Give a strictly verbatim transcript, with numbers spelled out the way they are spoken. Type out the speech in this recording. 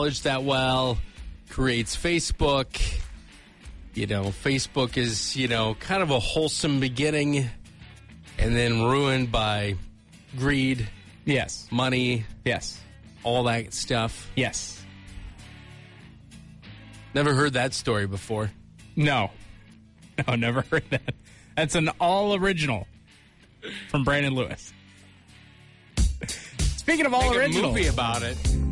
college that well, creates Facebook. You know, Facebook is, you know, kind of a wholesome beginning and then ruined by greed. Yes. Money. Yes. All that stuff. Yes. Never heard that story before. No. No, never heard that. That's an all original from Brandon Lewis. Speaking of all Make original. a movie about it.